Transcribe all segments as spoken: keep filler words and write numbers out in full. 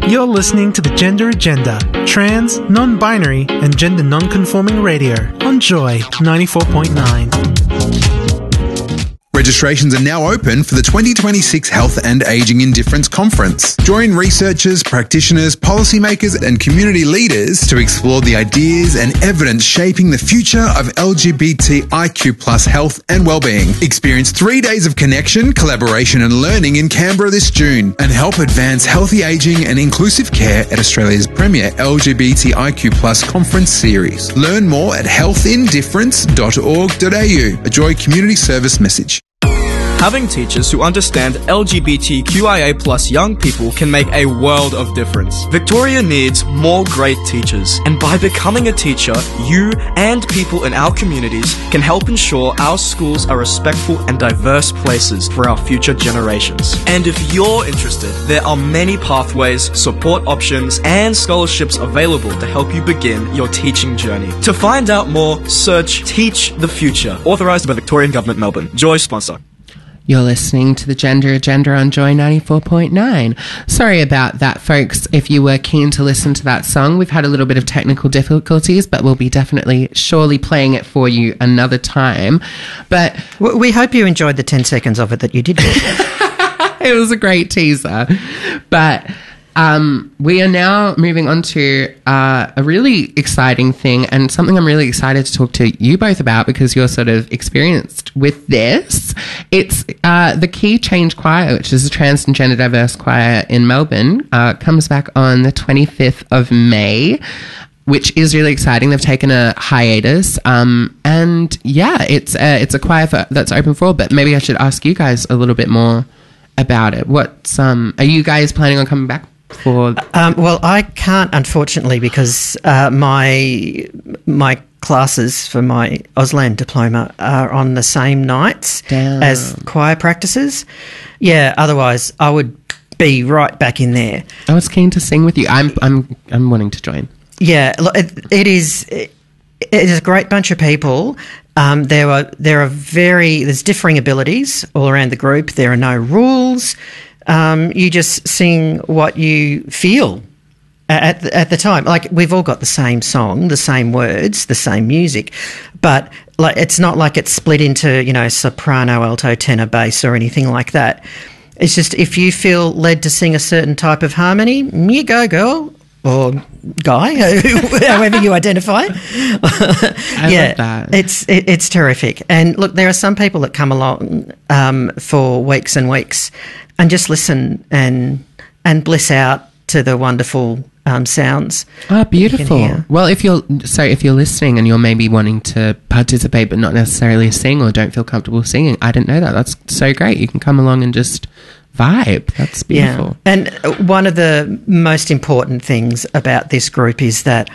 You're listening to the Gender Agenda, trans, non-binary, and gender non-conforming radio on Joy ninety-four point nine. Registrations are now open for the twenty twenty-six Health and Ageing Indifference Conference. Join researchers, practitioners, policymakers and community leaders to explore the ideas and evidence shaping the future of L G B T I Q plus health and wellbeing. Experience three days of connection, collaboration and learning in Canberra this June and help advance healthy ageing and inclusive care at Australia's premier L G B T I Q plus conference series. Learn more at health indifference dot org dot a u, a Joy Community Service message. Having teachers who understand L G B T Q I A plus young people can make a world of difference. Victoria needs more great teachers, and by becoming a teacher, you and people in our communities can help ensure our schools are respectful and diverse places for our future generations. And if you're interested, there are many pathways, support options, and scholarships available to help you begin your teaching journey. To find out more, search Teach the Future, authorised by Victorian Government Melbourne. Joy sponsor. You're listening to the Gender Agenda on Joy ninety-four point nine. Sorry about that, folks. If you were keen to listen to that song, we've had a little bit of technical difficulties, but we'll be definitely, surely playing it for you another time. But we hope you enjoyed the ten seconds of it that you did. It was a great teaser. But um, we are now moving on to uh, a really exciting thing and something I'm really excited to talk to you both about because you're sort of experienced with this. It's uh, the Key Change Choir, which is a trans and gender diverse choir in Melbourne, uh, comes back on the twenty-fifth of May, which is really exciting. They've taken a hiatus. Um, and yeah, it's a, it's a choir for, that's open for all, but maybe I should ask you guys a little bit more about it. What's, um, are you guys planning on coming back? For um, well, I can't, unfortunately, because uh, my my classes for my Auslan diploma are on the same nights Damn. as choir practices. Yeah, otherwise I would be right back in there. I was keen to sing with you. I'm I'm I'm wanting to join. Yeah, look, it, it is. It, it is a great bunch of people. Um, there are there are very there's differing abilities all around the group. There are no rules. Um, you just sing what you feel at the, at the time. Like, we've all got the same song, the same words, the same music, but like it's not like it's split into, you know, soprano, alto, tenor, bass or anything like that. It's just if you feel led to sing a certain type of harmony, you go, girl. Or guy, however you identify. I yeah, love that. It's it, it's terrific. And look, there are some people that come along um, for weeks and weeks and just listen and and bliss out to the wonderful um, sounds. Oh, beautiful. Well, if you're so if you're listening and you're maybe wanting to participate but not necessarily sing or don't feel comfortable singing, I didn't know that. That's so great. You can come along and just vibe. That's beautiful. Yeah. And one of the most important things about this group is that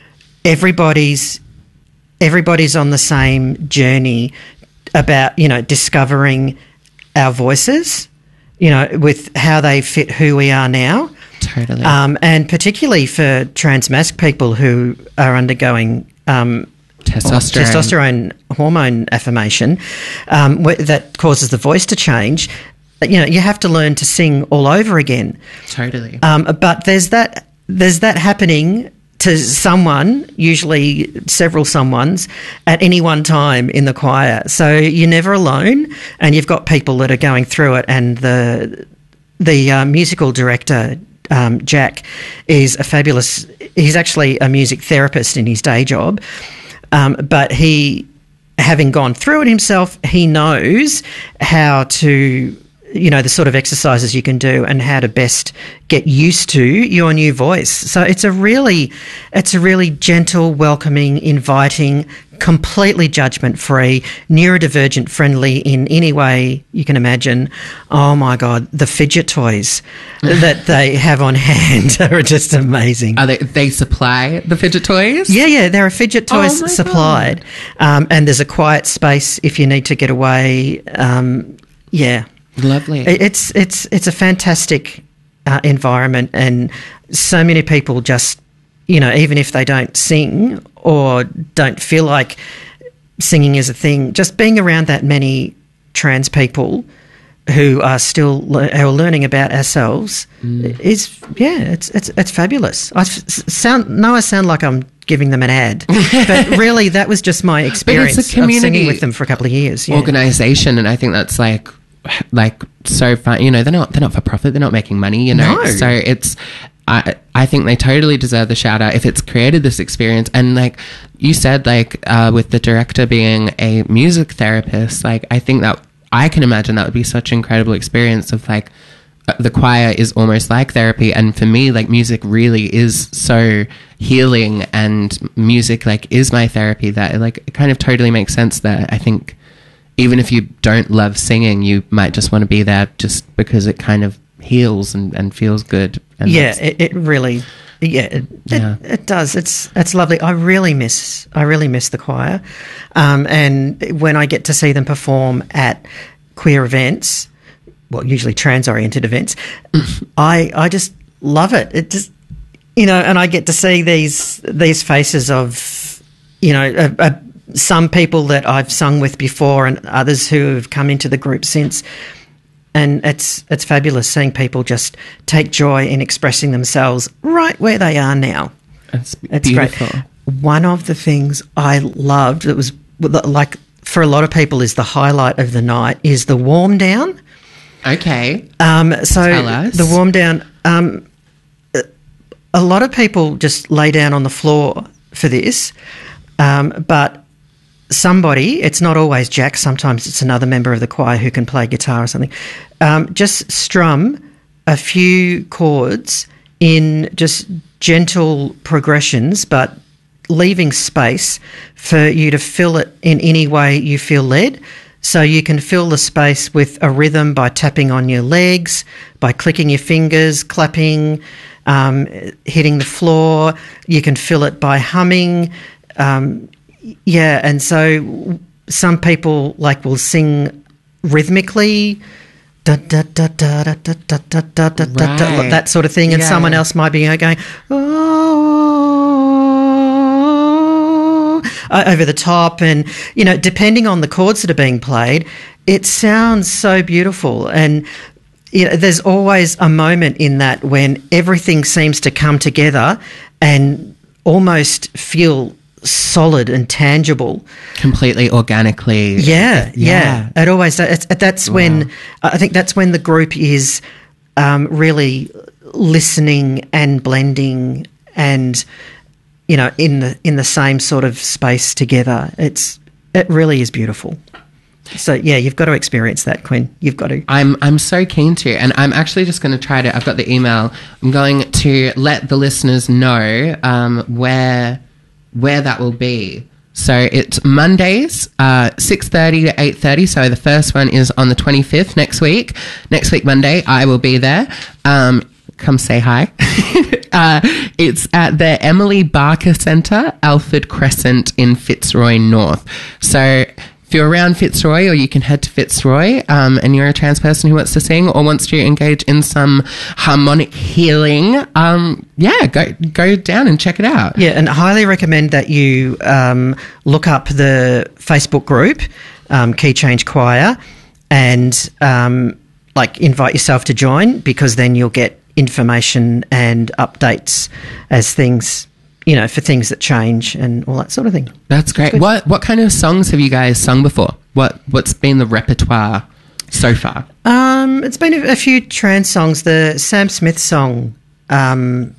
everybody's everybody's on the same journey about, you know, discovering our voices, you know, with how they fit who we are now. Totally. Um, and particularly for trans masc people who are undergoing um, testosterone. testosterone hormone affirmation um, wh- that causes the voice to change. You know, you have to learn to sing all over again. Totally. Um, but there's that there's that happening to someone, usually several someones, at any one time in the choir. So you're never alone, and you've got people that are going through it. And the the uh, musical director, um, Jack, is a fabulous. He's actually a music therapist in his day job, um, but he, having gone through it himself, he knows how to, you know, the sort of exercises you can do and how to best get used to your new voice. So it's a really, it's a really gentle, welcoming, inviting, completely judgment-free, neurodivergent friendly in any way you can imagine. Oh my God, the fidget toys that they have on hand are just amazing. Are they, they supply the fidget toys? Yeah, yeah, there are fidget toys oh supplied. Um, and there's a quiet space if you need to get away. Um, yeah. Lovely. It's it's it's a fantastic uh, environment, and so many people just, you know, even if they don't sing or don't feel like singing is a thing, just being around that many trans people who are still le- who are learning about ourselves Mm. is yeah, it's it's it's fabulous. I f- sound no, I sound like I'm giving them an ad, but really that was just my experience of community singing with them for a couple of years. Yeah. Organization, and I think that's like like so fun. You know, they're not they're not for profit. They're not making money. You know, No. so it's. I I think they totally deserve the shout out if it's created this experience. And like you said, like uh, with the director being a music therapist, like I think that I can imagine that would be such an incredible experience of like uh, the choir is almost like therapy. And for me, like music really is so healing, and music like is my therapy, that it, like it kind of totally makes sense that I think even if you don't love singing, you might just want to be there just because it kind of heals and, and feels good. And yeah, that's- it, it really, yeah, it, Yeah. It, it does. It's it's lovely. I really miss, I really miss the choir, um, and when I get to see them perform at queer events, well, usually trans-oriented events, I I just love it. It just, you know, and I get to see these these faces of, you know, uh, uh, some people that I've sung with before, and others who have come into the group since. And it's it's fabulous seeing people just take joy in expressing themselves right where they are now. It's It's beautiful. great. One of the things I loved that was like for a lot of people is the highlight of the night is the warm down. Okay. Um, so Tell us. the warm down. Um, a lot of people just lay down on the floor for this, um, but. Somebody, it's not always Jack, sometimes it's another member of the choir who can play guitar or something, um, just strum a few chords in just gentle progressions, but leaving space for you to fill it in any way you feel led. So you can fill the space with a rhythm by tapping on your legs, by clicking your fingers, clapping, um, hitting the floor. You can fill it by humming. Um, Yeah, and so some people like will sing rhythmically, da, da, da, da, da, da, da, da, da, da, da, Right. that sort of thing, and Yeah. someone else might be you know, going oh, uh, over the top, and you know, depending on the chords that are being played, it sounds so beautiful. And you know, there's always a moment in that when everything seems to come together and almost feel solid and tangible. Completely organically. Yeah, yeah. It always does. It's, that's when I think that's when the group is um, really listening and blending, and you know, in the in the same sort of space together. It's it really is beautiful. So yeah, you've got to experience that, Quinn. You've got to. I'm I'm so keen to, and I'm actually just going to try to. I've got the email. I'm going to let the listeners know um, where. where that will be. So it's Mondays, uh, six thirty to eight thirty. So the first one is on the twenty-fifth next week. Next week, Monday, I will be there. Um, come say hi. uh, it's at the Emily Barker Centre, Alford Crescent in Fitzroy North. So if you're around Fitzroy, or you can head to Fitzroy, um, and you're a trans person who wants to sing or wants to engage in some harmonic healing, um, yeah, go go down and check it out. Yeah, and I highly recommend that you um, look up the Facebook group, um, Key Change Choir, and um, like invite yourself to join, because then you'll get information and updates as things, you know, for things that change and all that sort of thing. That's great. What what kind of songs have you guys sung before? What what's been the repertoire so far? Um, it's been a, a few trans songs. The Sam Smith song. Um,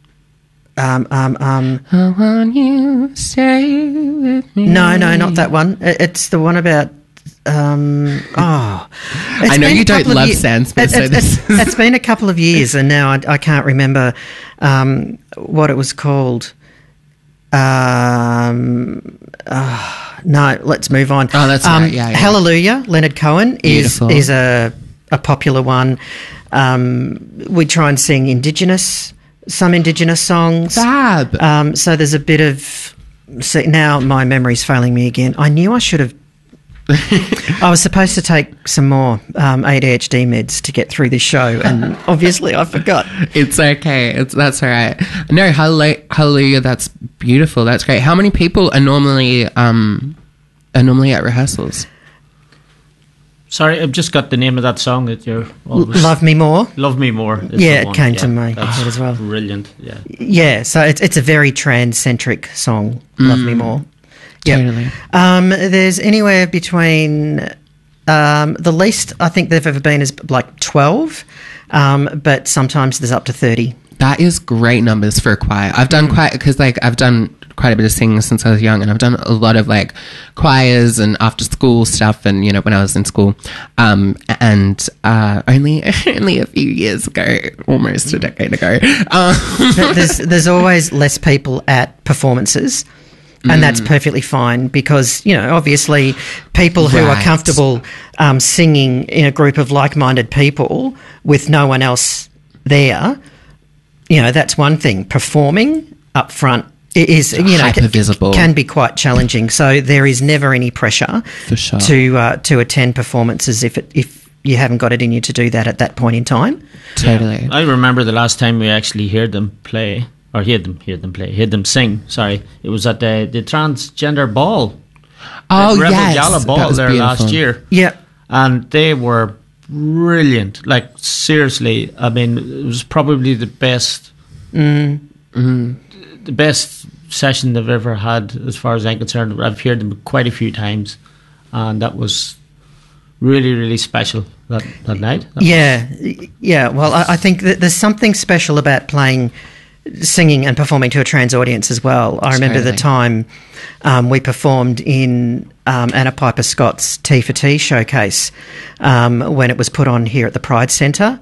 um, um, um, I want you to stay with me. no, no, not that one. It, it's the one about. Um, oh, It's I know been you a don't couple of love ye- Sam Smith, It, so it, this it's, it's been a couple of years, and now I, I can't remember um, what it was called. Um, uh, no, let's move on. Oh, that's um, right. Yeah, yeah. Hallelujah, Leonard Cohen is Beautiful. is a a popular one. Um, we try and sing Indigenous, some Indigenous songs. Fab. Um, so there's a bit of. See, now my memory's failing me again. I knew I should have. I was supposed to take some more um, A D H D meds to get through this show, and obviously I forgot. It's okay. It's that's all right. No, hallelujah, hallelujah. That's beautiful. That's great. How many people are normally um are normally at rehearsals? Sorry, I've just got the name of that song that you're always... Love Me More. Love Me More. Is Yeah, the it one. came yeah, to my that's head as well. Brilliant, yeah. Yeah, so it's it's a very trans-centric song, Love Me More. Yep. Totally. Um, there's anywhere between, um, the least I think they've ever been is like twelve, um, but sometimes there's up to thirty. That is great numbers for a choir. I've done quite, because like I've done quite a bit of singing since I was young, and I've done a lot of like choirs and after school stuff, and you know when I was in school, um, and uh, only only a few years ago, almost a decade ago. Um, there's there's always less people at performances. And that's perfectly fine because, you know, obviously people who Right. are comfortable um, singing in a group of like-minded people with no one else there, you know, that's one thing. Performing up front is, you know, Hyper visible. can be quite challenging. So there is never any pressure For sure. to uh, to attend performances if it, if you haven't got it in you to do that at that point in time. totally. I remember the last time we actually heard them play, or heard them, heard them play, heard them sing, sorry. It was at the, the transgender ball. Oh, the Rebel yes. Gala That ball was there beautiful. last year. Yeah. And they were brilliant. Like, seriously, I mean, it was probably the best, the best session they've ever had as far as I'm concerned. I've heard them quite a few times, and that was really, really special that, that night. That Yeah, yeah. Well, I, I think that there's something special about playing, singing and performing to a trans audience as well. I remember the Totally. time um, we performed in um, Anna Piper Scott's T for T showcase um, when it was put on here at the Pride Centre,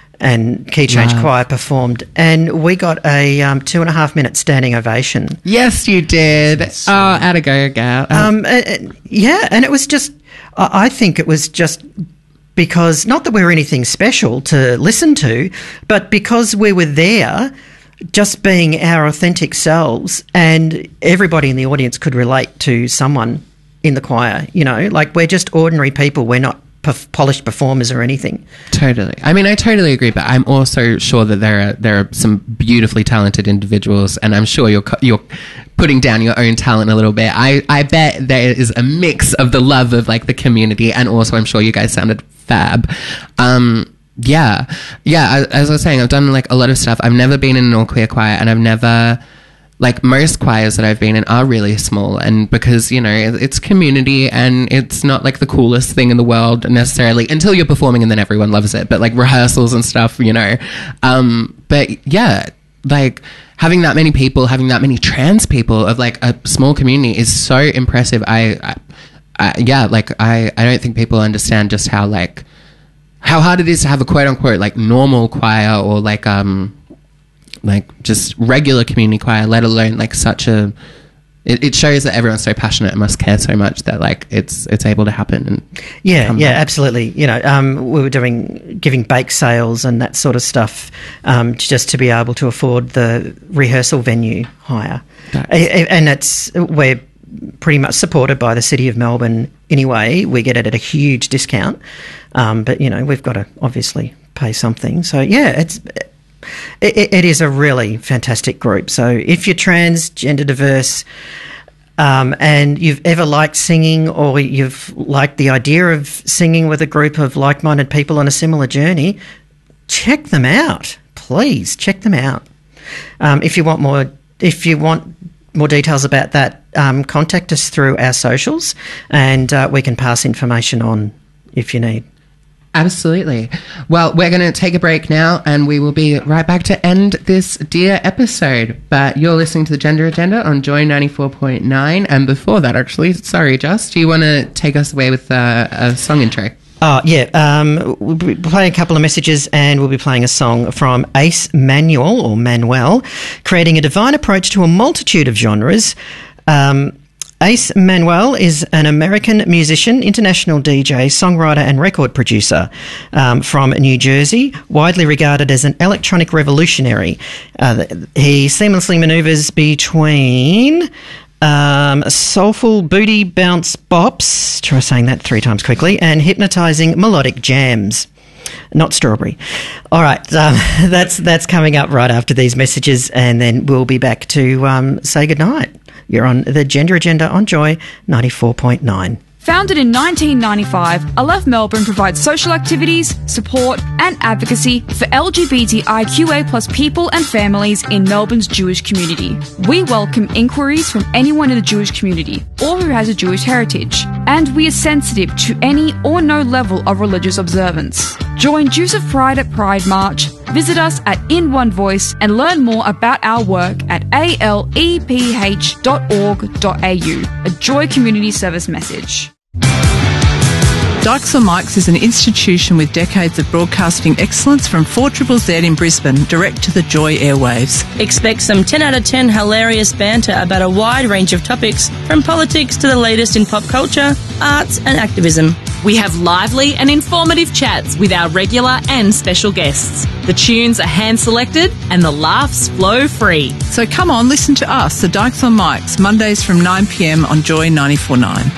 and Key Change Wow. Choir performed, and we got a um, two and a half minute standing ovation. Yes, you did. Oh, out a go, gal. Oh, Um, uh, uh, yeah, and it was just, I I think it was just because, not that we were anything special to listen to, but because we were there, just being our authentic selves, and everybody in the audience could relate to someone in the choir, you know, like we're just ordinary people. We're not perf- polished performers or anything. Totally. I mean, I totally agree, but I'm also sure that there are there are some beautifully talented individuals, and I'm sure you're co- you're putting down your own talent a little bit. I, I bet there is a mix of the love of like the community, and also I'm sure you guys sounded fab. Um, yeah, yeah. I, as I was saying, I've done like a lot of stuff. I've never been in an all queer choir, and I've never. Like most choirs that I've been in are really small, and because, you know, it's community and it's not like the coolest thing in the world necessarily until you're performing and then everyone loves it, but like rehearsals and stuff, you know. Um, but yeah, like having that many people, having that many trans people of like a small community is so impressive. I, I, I yeah, like I, I don't think people understand just how like, how hard it is to have a quote unquote like normal choir or like, um, like just regular community choir, let alone like such a it, it shows that everyone's so passionate and must care so much that like it's it's able to happen. And Yeah, come yeah, back. absolutely. You know, um, we were doing giving bake sales and that sort of stuff, um, just to be able to afford the rehearsal venue hire, Nice. A- a- and it's we're pretty much supported by the City of Melbourne anyway. We get it at a huge discount, um, but you know we've got to obviously pay something. So yeah, it's. It, it is a really fantastic group. So if you're trans, gender diverse, um, and you've ever liked singing or you've liked the idea of singing with a group of like-minded people on a similar journey, check them out. Please check them out. Um, if you want more, if you want more details about that, um, contact us through our socials, and uh, we can pass information on if you need. Absolutely. Well, we're going to take a break now and we will be right back to end this dear episode. But you're listening to the Gender Agenda on Joy ninety-four point nine. And before that, actually, sorry, Just, do you want to take us away with uh, a song intro? Oh, yeah. Um, we'll be playing a couple of messages and we'll be playing a song from Ace Manuel, or Manuel, creating a divine approach to a multitude of genres. Um, Ace Manuel is an American musician, international D J, songwriter and record producer um, from New Jersey, widely regarded as an electronic revolutionary. Uh, he seamlessly manoeuvres between um, soulful booty bounce bops, try saying that three times quickly, and hypnotising melodic jams. Not strawberry. All right, um, that's that's coming up right after these messages, and then we'll be back to um, say goodnight. You're on the Gender Agenda on Joy ninety-four point nine. Founded in nineteen ninety-five, Aleph Melbourne provides social activities, support and advocacy for L G B T I Q A plus people and families in Melbourne's Jewish community. We welcome inquiries from anyone in the Jewish community or who has a Jewish heritage, and we are sensitive to any or no level of religious observance. Join Jews of Pride at Pride March, visit us at In One Voice and learn more about our work at a l e p h dot org dot a u. A Joy Community Service message. Dykes on Mics is an institution with decades of broadcasting excellence from four Z Z Z in Brisbane, direct to the Joy airwaves. Expect some ten out of ten hilarious banter about a wide range of topics, from politics to the latest in pop culture, arts and activism. We have lively and informative chats with our regular and special guests. The tunes are hand-selected and the laughs flow free. So come on, listen to us, the Dykes on Mics, Mondays from nine p m on Joy ninety-four point nine.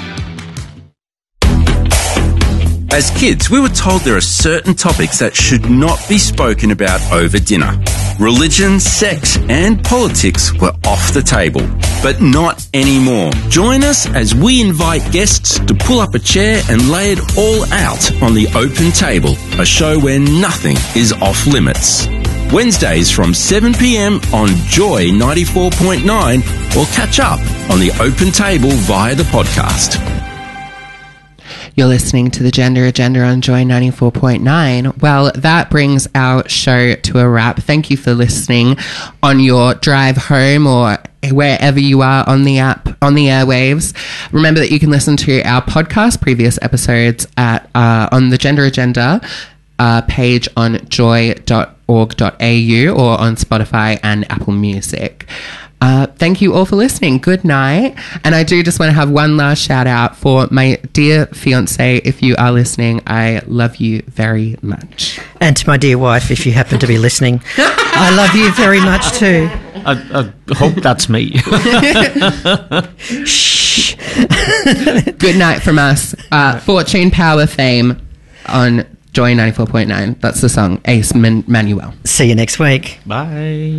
As kids, we were told there are certain topics that should not be spoken about over dinner. Religion, sex and politics were off the table, but not anymore. Join us as we invite guests to pull up a chair and lay it all out on the open table, a show where nothing is off limits. Wednesdays from seven p m on Joy ninety-four point nine, or catch up on the open table via the podcast. You're listening to the Gender Agenda on Joy ninety-four point nine. Well, that brings our show to a wrap. Thank you for listening on your drive home or wherever you are on the app, on the airwaves. Remember that you can listen to our podcast, previous episodes at uh, on the Gender Agenda uh, page on joy dot org dot a u or on Spotify and Apple Music. Uh, thank you all for listening. Good night. And I do just want to have one last shout out for my dear fiance. If you are listening, I love you very much. And to my dear wife, if you happen to be listening, I love you very much too. I, I hope that's me. Shh. Good night from us. Uh, Fortune, Power, Fame on Joy ninety-four point nine. That's the song. Ace Man- Manuel. See you next week. Bye.